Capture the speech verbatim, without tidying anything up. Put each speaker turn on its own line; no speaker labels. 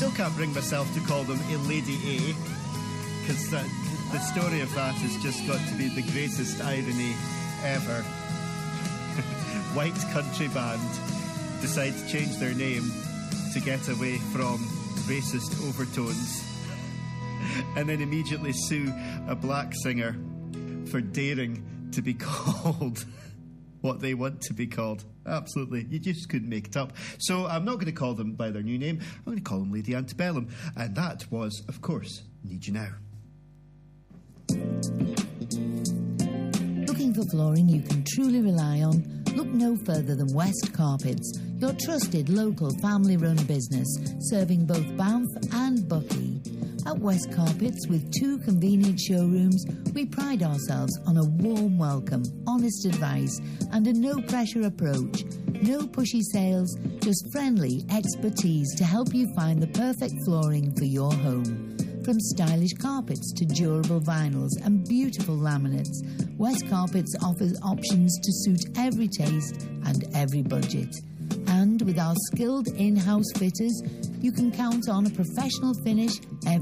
still can't bring myself to call them a Lady A, because the story of that has just got to be the greatest irony ever. White country band decide to change their name to get away from racist overtones, and then immediately sue a black singer for daring to be called what they want to be called. Absolutely, you just couldn't make it up. So I'm not going to call them by their new name. I'm going to call them Lady Antebellum, and that was, of course, Need You Now.
Looking for flooring you can truly rely on? Look no further than West Carpets, your trusted local family-run business, serving both Banff and Buckie. At West Carpets, with two convenient showrooms, we pride ourselves on a warm welcome, honest advice, and a no-pressure approach. No pushy sales, just friendly expertise to help you find the perfect flooring for your home. From stylish carpets to durable vinyls and beautiful laminates, West Carpets offers options to suit every taste and every budget. And with our skilled in-house fitters, you can count on a professional finish every